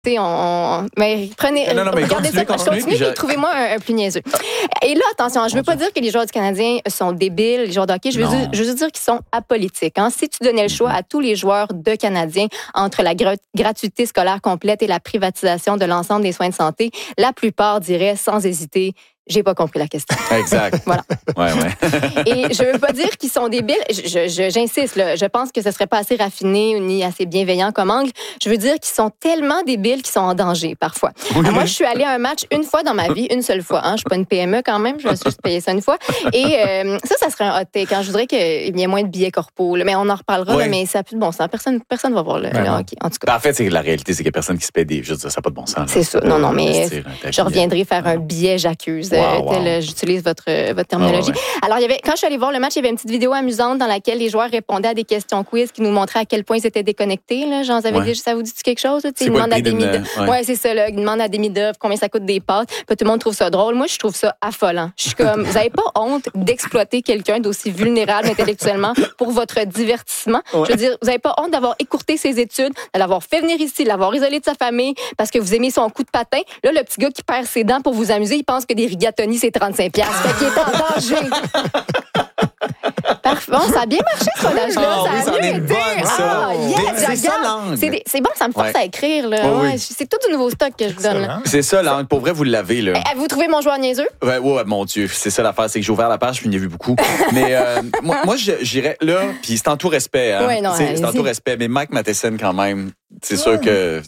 Mais continuez et trouvez-moi un plus niaiseux. Et là, attention, je veux pas dire que les joueurs du Canadien sont débiles, les joueurs de hockey, je veux juste dire qu'ils sont apolitiques. Hein. Si tu donnais le choix à tous les joueurs de Canadiens entre la gratuité scolaire complète et la privatisation de l'ensemble des soins de santé, la plupart diraient sans hésiter: j'ai pas compris la question. Exact. Voilà. Ouais. Et je veux pas dire qu'ils sont débiles. J'insiste, là. Je pense que ce serait pas assez raffiné ni assez bienveillant comme angle. Je veux dire qu'ils sont tellement débiles qu'ils sont en danger, parfois. Oui. Moi, je suis allée à un match une fois dans ma vie, une seule fois. Hein. Je suis pas une PME quand même. Je vais juste payer ça une fois. Et ça serait un hot take. Hein. Je voudrais qu'il y ait moins de billets corpos. Mais on en reparlera, là, mais ça n'a plus de bon sens. Personne va voir le hockey, en tout cas. En fait, c'est que la réalité, c'est qu'il y a personne qui se paie des... Je veux dire, ça n'a pas de bon sens. C'est ça. Non, mais je reviendrai faire un billet j'accuse. J'utilise votre terminologie. Alors, quand je suis allée voir le match, il y avait une petite vidéo amusante dans laquelle les joueurs répondaient à des questions quiz qui nous montraient à quel point ils étaient déconnectés. Là. Genre, ça vous dit quelque chose? Ils demandent à Demidov. Ouais, c'est ça. Là, ils demandent à Demidov combien ça coûte des pâtes. Puis tout le monde trouve ça drôle. Moi, je trouve ça affolant. Je suis comme, vous n'avez pas honte d'exploiter quelqu'un d'aussi vulnérable intellectuellement pour votre divertissement? Ouais. Je veux dire, vous n'avez pas honte d'avoir écourté ses études, de l'avoir fait venir ici, de l'avoir isolé de sa famille parce que vous aimez son coup de patin. Là, le petit gars qui perd ses dents pour vous amuser, il pense que des rigatoni, c'est 35$. Fait qu'il est en danger. Parfait. Bon, ça a bien marché, ce sondage-là. Ça a bien été. C'est ça, l'angle. C'est bon, ça me force à écrire. Là. Ouais, c'est tout du nouveau stock que je vous donne. Là. C'est ça, l'angle. Pour vrai, vous l'avez. Là. Avez-vous trouvé mon joueur niaiseux? Ouais, mon Dieu. C'est ça l'affaire. C'est que j'ai ouvert la page, je m'y ai vu beaucoup. Mais moi j'irais là, puis c'est en tout respect. Hein. Ouais, non, c'est en tout respect. Mais Mike Matheson, quand même, c'est sûr que...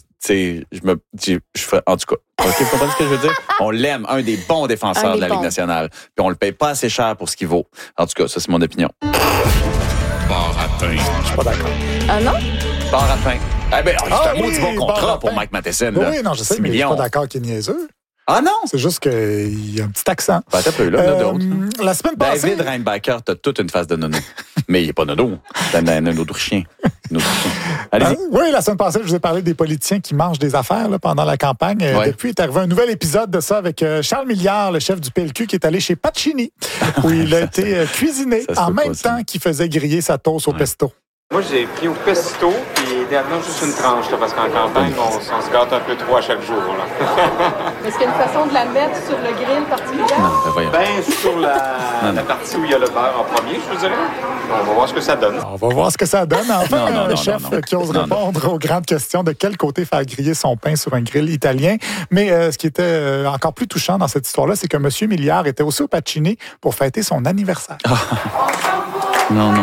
en tout cas, vous comprenez ce que je veux dire? On l'aime, un des bons défenseurs de la Ligue nationale. Puis on le paye pas assez cher pour ce qu'il vaut. En tout cas, ça, c'est mon opinion. Baratin. Je suis pas d'accord. Ah non? Baratin. C'est un maudit bon contrat pour Mike Matheson. Oui, non, je sais, mais je suis pas d'accord qu'il est niaiseux. Ah non? C'est juste qu'il y a un petit accent. Ben, t'as peu, là, d'autres. La semaine passée... David Reinbacher, t'as toute une face de nono. Mais il n'est pas nono. C'est un autre chien. Allez-y. Oui, la semaine passée, je vous ai parlé des politiciens qui mangent des affaires là, pendant la campagne. Depuis, est arrivé un nouvel épisode de ça avec Charles Milliard, le chef du PLQ, qui est allé chez Pacini, où il a été cuisiné en même temps qu'il faisait griller sa toast au pesto. Moi, j'ai pris au pesto, puis idéalement juste une tranche, là, parce qu'en campagne, on se gâte un peu trop à chaque jour. Là. Est-ce qu'il y a une façon de la mettre sur le grill particulière? Ben, sur la partie où il y a le beurre en premier, je vous dirais. On va voir ce que ça donne. On va voir ce que ça donne. Enfin, un chef qui ose répondre aux grandes questions de quel côté faire griller son pain sur un grill italien. Mais ce qui était encore plus touchant dans cette histoire-là, c'est que M. Milliard était aussi au Pacini pour fêter son anniversaire. Non.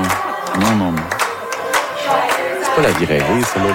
C'est pas la vie rêvée, celle-là.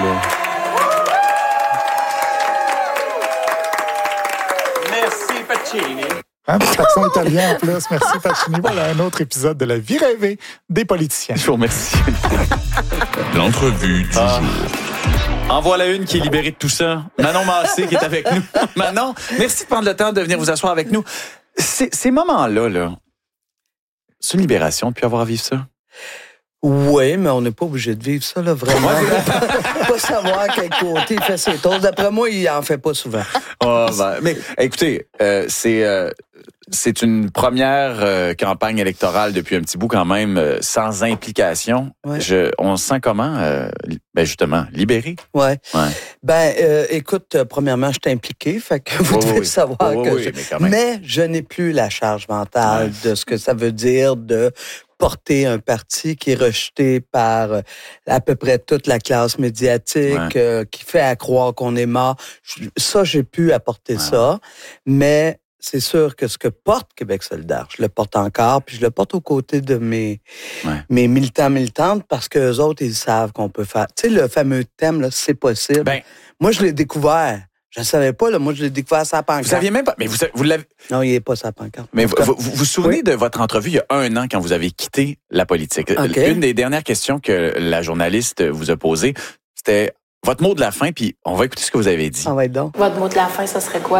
Merci, Pacini. Petit accent italien en plus. Merci, Pacini. Voilà un autre épisode de la vie rêvée des politiciens. Je vous remercie. L'entrevue du jour. En voilà une qui est libérée de tout ça. Manon Massé qui est avec nous. Manon, merci de prendre le temps de venir vous asseoir avec nous. Ces moments-là, c'est une libération de plus avoir à vivre ça? Oui, mais on n'est pas obligé de vivre ça, là, vraiment. Pas savoir quel côté il fait ses toasts. D'après moi, il en fait pas souvent. Mais écoutez, c'est une première campagne électorale depuis un petit bout quand même, sans implication. Ouais. On se sent comment, justement, libéré? Oui. Écoute, premièrement, je suis impliqué, fait que vous devez savoir que mais je n'ai plus la charge mentale de ce que ça veut dire de porter un parti qui est rejeté par à peu près toute la classe médiatique, qui fait à croire qu'on est mort. Ça, j'ai pu apporter ça, mais c'est sûr que ce que porte Québec solidaire, je le porte encore, puis je le porte aux côtés de mes militants-militantes, parce qu'eux autres, ils savent qu'on peut faire. Tu sais, le fameux thème, là, c'est possible. Moi, je l'ai découvert. Je ne savais pas, là. Moi, je l'ai découvert sur la pancarte. Vous saviez même pas. Mais vous l'avez. Non, il n'est pas sur la pancarte. Mais vous vous souvenez de votre entrevue il y a 1 an quand vous avez quitté la politique? Okay. Une des dernières questions que la journaliste vous a posées, c'était votre mot de la fin, puis on va écouter ce que vous avez dit. Ça va être donc. Votre mot de la fin, ça serait quoi?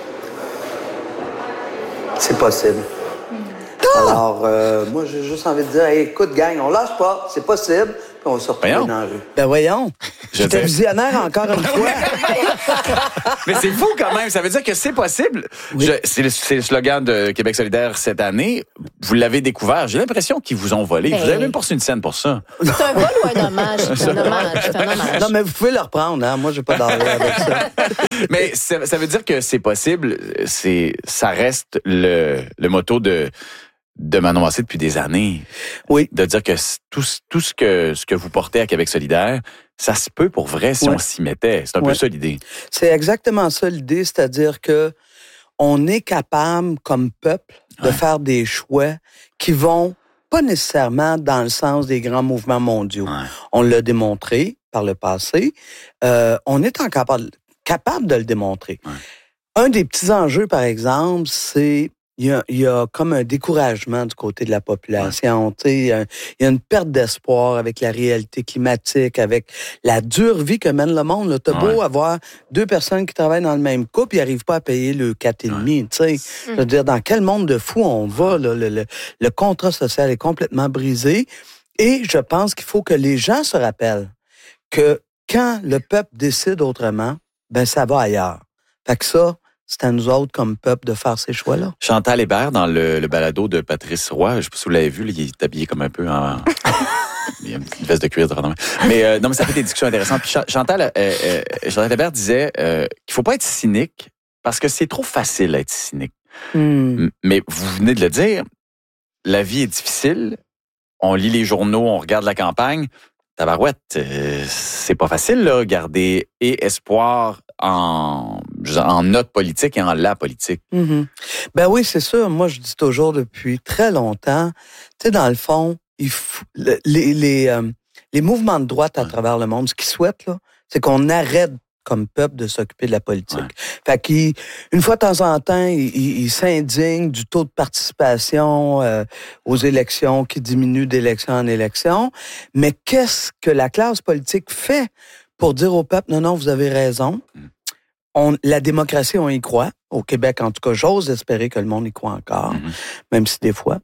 C'est possible. Alors, moi, j'ai juste envie de dire, hey, écoute, gang, on lâche pas, c'est possible, puis On va se retrouver dans la rue. Ben voyons. J'étais visionnaire encore une fois. Mais c'est fou quand même. Ça veut dire que c'est possible. Oui. C'est le slogan de Québec solidaire cette année. Vous l'avez découvert. J'ai l'impression qu'ils vous ont volé. Vous avez même pas reçu une scène pour ça. C'est un vol ou un hommage? C'est un hommage. Non, mais vous pouvez le reprendre. Hein? Moi, j'ai pas d'arrêt avec ça. Mais ça veut dire que c'est possible. Ça reste le motto de Manon Massé depuis des années. Oui. De dire que tout ce que vous portez à Québec solidaire, ça se peut pour vrai si on s'y mettait. C'est un peu ça l'idée. C'est exactement ça l'idée, c'est-à-dire que on est capable, comme peuple, de faire des choix qui vont pas nécessairement dans le sens des grands mouvements mondiaux. Ouais. On l'a démontré par le passé. On est encore capable de le démontrer. Ouais. Un des petits enjeux, par exemple, c'est il y a comme un découragement du côté de la population. Ouais. Il y a une perte d'espoir avec la réalité climatique, avec la dure vie que mène le monde. Là, t'as beau avoir 2 personnes qui travaillent dans le même couple, ils n'arrivent pas à payer le 4,5. Ouais. Je veux dire, dans quel monde de fou on va? Là, le contrat social est complètement brisé. Et je pense qu'il faut que les gens se rappellent que quand le peuple décide autrement, ben ça va ailleurs. Fait que ça, c'est à nous autres, comme peuple, de faire ces choix-là. Chantal Hébert, dans le balado de Patrice Roy, je ne sais pas si vous l'avez vu, il est habillé comme un peu en... Il y a une petite veste de cuir. Mais non, mais ça fait des discussions intéressantes. Puis Chantal Hébert disait qu'il ne faut pas être cynique parce que c'est trop facile d'être cynique. Mais vous venez de le dire, la vie est difficile, on lit les journaux, on regarde la campagne. Tabarouette, c'est pas facile, là, garder espoir en notre politique et en la politique. Mm-hmm. Ben oui, c'est sûr. Moi, je dis toujours depuis très longtemps, tu sais, dans le fond, les mouvements de droite à travers le monde, ce qu'ils souhaitent, là, c'est qu'on arrête comme peuple de s'occuper de la politique. Ouais. Fait qu'une fois de temps en temps, ils s'indignent du taux de participation aux élections qui diminue d'élection en élection. Mais qu'est-ce que la classe politique fait pour dire au peuple, non, vous avez raison. La démocratie, on y croit. Au Québec, en tout cas, j'ose espérer que le monde y croit encore, même si des fois.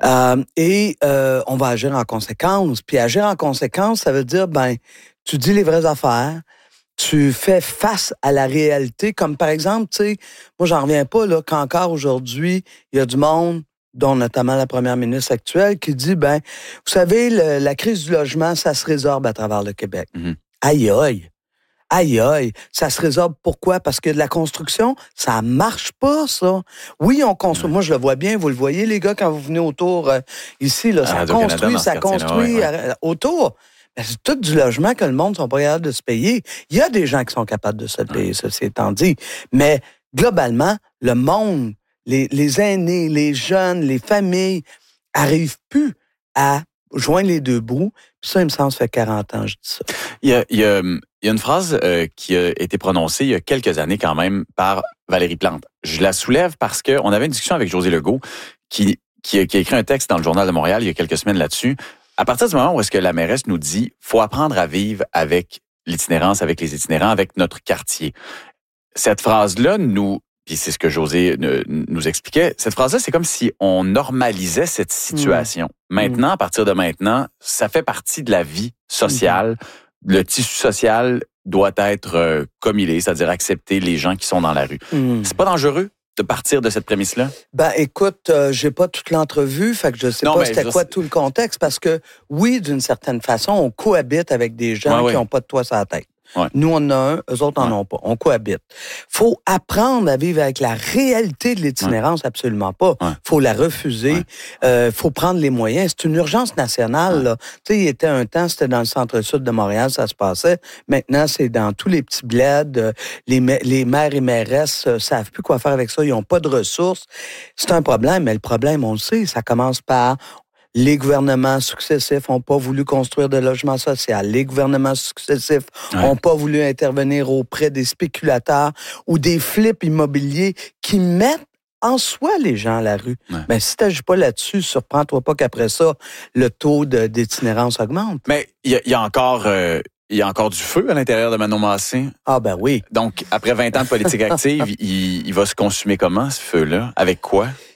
On va agir en conséquence. Puis agir en conséquence, ça veut dire, tu dis les vraies affaires, tu fais face à la réalité, comme par exemple, tu sais, moi, j'en reviens pas, là, qu'encore aujourd'hui, il y a du monde, dont notamment la première ministre actuelle, qui dit, vous savez, la crise du logement, ça se résorbe à travers le Québec. Aïe, aïe. Aïe, aïe. Ça se résorbe pourquoi? Parce que de la construction, ça marche pas, ça. Oui, on construit. Moi, je le vois bien. Vous le voyez, les gars, quand vous venez autour ici, là, ça construit autour. C'est tout du logement que le monde ne sont pas capables de se payer. Il y a des gens qui sont capables de se payer, ceci étant dit. Mais globalement, le monde, les aînés, les jeunes, les familles n'arrivent plus à joindre les deux bouts. Puis ça, il me semble, ça fait 40 ans, je dis ça. Il y a une phrase qui a été prononcée il y a quelques années quand même par Valérie Plante. Je la soulève parce qu'on avait une discussion avec José Legault qui a écrit un texte dans le Journal de Montréal il y a quelques semaines là-dessus. À partir du moment où est-ce que la mairesse nous dit faut apprendre à vivre avec l'itinérance, avec les itinérants, avec notre quartier. Cette phrase-là puis c'est ce que José nous expliquait, cette phrase-là, c'est comme si on normalisait cette situation. Maintenant, à partir de maintenant, ça fait partie de la vie sociale. Le tissu social doit être comme il est, c'est-à-dire accepter les gens qui sont dans la rue. C'est pas dangereux de partir de cette prémisse-là? Écoute, j'ai pas toute l'entrevue, fait que je sais pas c'était quoi tout le contexte, parce que oui, d'une certaine façon, on cohabite avec des gens qui n'ont pas de toit sur la tête. Ouais. Nous, on en a un, eux autres en ont pas. On cohabite. Faut apprendre à vivre avec la réalité de l'itinérance, absolument pas. Faut la refuser. Faut prendre les moyens. C'est une urgence nationale, là. Tu sais, il y était un temps, c'était dans le centre-sud de Montréal, ça se passait. Maintenant, c'est dans tous les petits bleds. Les maires et mairesses savent plus quoi faire avec ça. Ils ont pas de ressources. C'est un problème, mais le problème, on le sait, ça commence par... Les gouvernements successifs n'ont pas voulu construire de logement social. Les gouvernements successifs n'ont pas voulu intervenir auprès des spéculateurs ou des flips immobiliers qui mettent en soi les gens à la rue. Mais si tu n'agis pas là-dessus, surprends-toi pas qu'après ça, le taux d'itinérance augmente. Mais il y a encore du feu à l'intérieur de Manon Massé. Ah ben oui. Donc, après 20 ans de politique active, il va se consumer comment, ce feu-là? Avec quoi?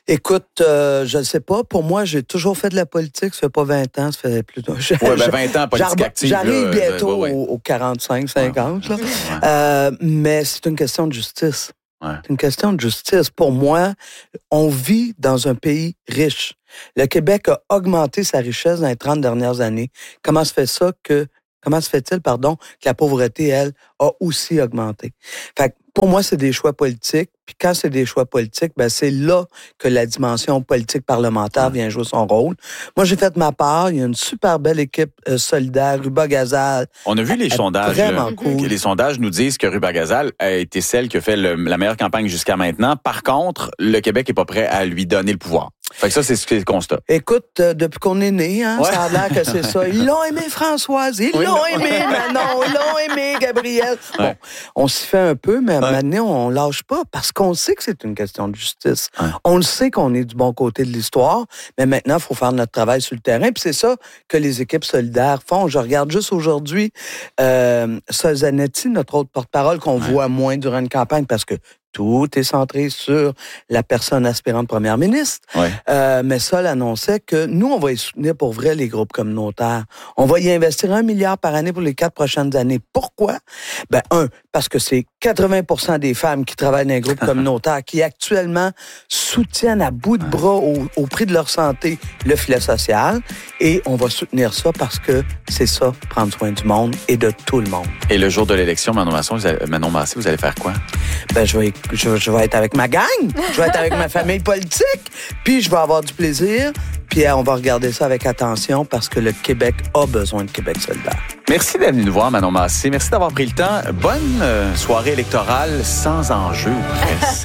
Écoute, je ne sais pas. Pour moi, j'ai toujours fait de la politique. Ça fait pas 20 ans, ça fait plus de... 20 ans politique active. J'arrive bientôt aux 45, 50. Mais c'est une question de justice. Ouais. C'est une question de justice. Pour moi, on vit dans un pays riche. Le Québec a augmenté sa richesse dans les 30 dernières années. Comment se fait-il, que la pauvreté, elle, a aussi augmenté? Fait que pour moi, c'est des choix politiques. Puis quand c'est des choix politiques, ben c'est là que la dimension politique parlementaire vient jouer son rôle. Moi, j'ai fait ma part. Il y a une super belle équipe solidaire. Ruba-Gazal. On a vu les sondages. Vraiment cool. Les sondages nous disent que Ruba-Gazal a été celle qui a fait la meilleure campagne jusqu'à maintenant. Par contre, le Québec est pas prêt à lui donner le pouvoir. Fait que ça, c'est ce que le constat. Écoute, depuis qu'on est né, ça a l'air que c'est ça. Ils l'ont aimé Françoise, ils l'ont aimé Manon, ils l'ont aimé Gabriel. Bon, on s'y fait un peu, mais maintenant, on lâche pas parce qu'on sait que c'est une question de justice. On le sait qu'on est du bon côté de l'histoire, mais maintenant, il faut faire notre travail sur le terrain. Puis c'est ça que les équipes solidaires font. Je regarde juste aujourd'hui Sol Zanetti, notre autre porte-parole, qu'on voit moins durant une campagne parce que tout est centré sur la personne aspirante première ministre. Mais Sol annonçait que nous, on va y soutenir pour vrai les groupes communautaires. On va y investir 1 milliard par année pour les 4 prochaines années. Pourquoi? Parce que c'est 80% des femmes qui travaillent dans les groupes communautaires qui actuellement soutiennent à bout de bras au prix de leur santé le filet social. Et on va soutenir ça parce que c'est ça, prendre soin du monde et de tout le monde. Et le jour de l'élection, Manon Massé, vous allez faire quoi? Je vais être avec ma gang, je vais être avec ma famille politique, puis je vais avoir du plaisir, puis on va regarder ça avec attention parce que le Québec a besoin de Québec solidaire. Merci d'être venu nous voir, Manon Massé. Merci d'avoir pris le temps. Bonne soirée électorale sans enjeu, presque.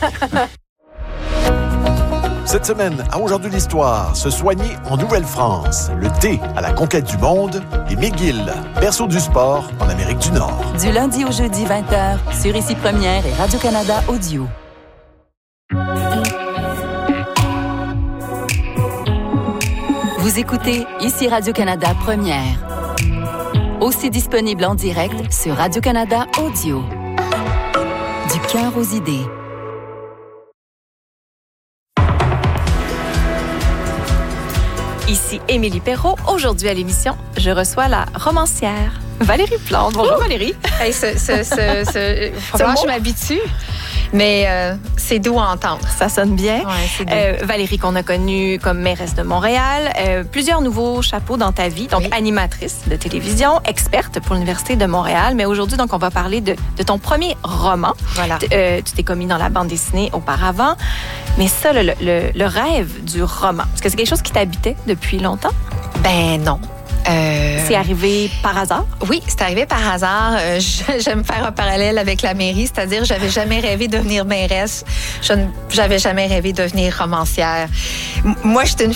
Cette semaine, à Aujourd'hui l'Histoire, se soigner en Nouvelle-France, le thé à la conquête du monde et McGill, berceau du sport en Amérique du Nord. Du lundi au jeudi 20h, sur Ici Première et Radio-Canada Audio. Vous écoutez Ici Radio-Canada Première. Aussi disponible en direct sur Radio-Canada Audio. Du cœur aux idées. Ici Émilie Perrault. Aujourd'hui à l'émission, je reçois la romancière Valérie Plante. Bonjour Valérie. Hey, faut voir que je m'habitue. Mais c'est doux à entendre. Ça sonne bien. Ouais, c'est doux. Valérie, qu'on a connue comme mairesse de Montréal. Plusieurs nouveaux chapeaux dans ta vie. Donc, animatrice de télévision, experte pour l'Université de Montréal. Mais aujourd'hui, donc, on va parler de ton premier roman. Voilà. Tu t'es commis dans la bande dessinée auparavant. Mais ça, le rêve du roman, est-ce que c'est quelque chose qui t'habitait depuis longtemps? Ben non. C'est arrivé par hasard? Oui, c'est arrivé par hasard. J'aime faire un parallèle avec la mairie, c'est-à-dire j'avais jamais rêvé de devenir mairesse. J'avais jamais rêvé de devenir romancière. Moi, j'étais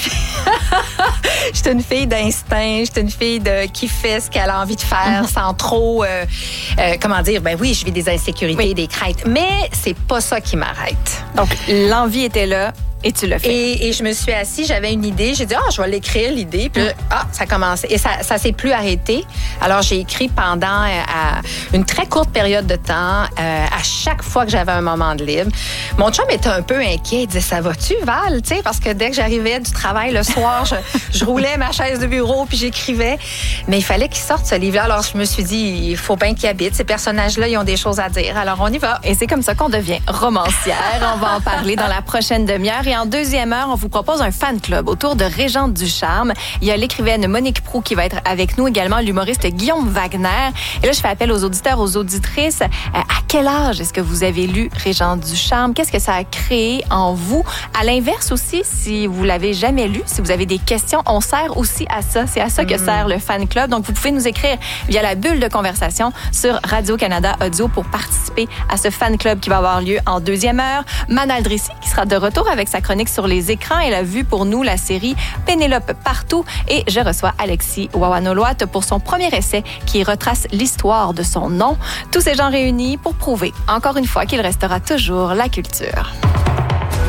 une fille d'instinct, j'étais une fille qui fait ce qu'elle a envie de faire sans trop, ben oui, je vis des insécurités, des craintes, mais c'est pas ça qui m'arrête. Donc, l'envie était là. Et tu l'as fait. Et je me suis assise, j'avais une idée. J'ai dit, je vais l'écrire, l'idée. Puis ça commence. Et ça s'est plus arrêté. Alors, j'ai écrit pendant une très courte période de temps, à chaque fois que j'avais un moment de libre. Mon chum était un peu inquiet. Il disait, ça va-tu, Val? Tu sais, parce que dès que j'arrivais du travail le soir, je roulais ma chaise de bureau puis j'écrivais. Mais il fallait qu'il sorte ce livre-là. Alors, je me suis dit, il faut bien qu'il habite. Ces personnages-là, ils ont des choses à dire. Alors, on y va. Et c'est comme ça qu'on devient romancière. On va en parler dans la prochaine demi-heure. Et en deuxième heure, on vous propose un fan club autour de Régente Ducharme. Il y a l'écrivaine Monique Proulx qui va être avec nous, également l'humoriste Guillaume Wagner. Et là, je fais appel aux auditeurs, aux auditrices. À quel âge est-ce que vous avez lu Régente Ducharme? Qu'est-ce que ça a créé en vous? À l'inverse aussi, si vous l'avez jamais lu, si vous avez des questions, on sert aussi à ça. C'est à ça que sert le fan club. Donc, vous pouvez nous écrire via la bulle de conversation sur Radio-Canada Audio pour participer à ce fan club qui va avoir lieu en deuxième heure. Manal Drissi qui sera de retour avec sa chronique sur les écrans. Elle a vu pour nous la série Pénélope Partout et je reçois Alexis Wawanoloat pour son premier essai qui retrace l'histoire de son nom. Tous ces gens réunis pour prouver encore une fois qu'il restera toujours la culture.